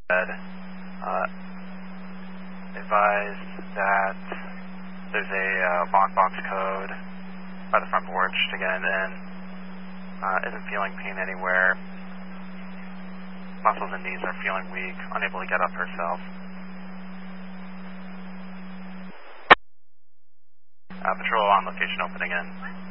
Advised that there's a lockbox code by the front porch to get it in. Isn't feeling pain anywhere. Muscles and knees are feeling weak, unable to get up herself. Patrol on location opening in.